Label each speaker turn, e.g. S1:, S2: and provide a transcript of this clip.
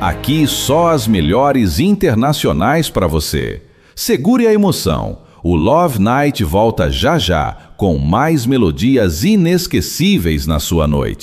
S1: Aqui só as melhores internacionais para você. Segure a emoção. O Love Night volta já já com mais melodias inesquecíveis na sua noite.